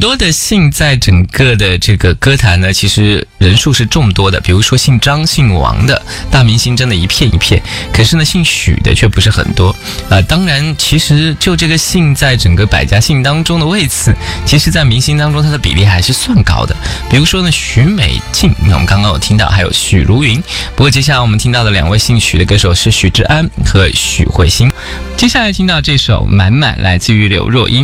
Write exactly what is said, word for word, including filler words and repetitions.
多的姓在整个的这个歌坛呢，其实人数是众多的，比如说姓张、姓王的大明星真的一片一片，可是呢姓许的却不是很多。呃，当然其实就这个姓在整个百家姓当中的位次，其实在明星当中它的比例还是算高的。比如说呢许美静，我们刚刚有听到，还有许茹芸。不过接下来我们听到的两位姓许的歌手是许志安和许慧欣。接下来听到这首《满满》来自于刘若英。